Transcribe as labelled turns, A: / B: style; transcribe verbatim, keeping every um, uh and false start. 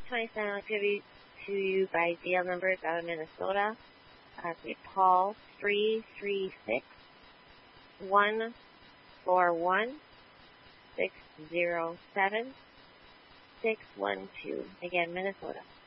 A: twenty-seven I'll give you to you by D L numbers out of Minnesota. Uh, we call three three six, one four one, six zero seven, six one two. Again, Minnesota.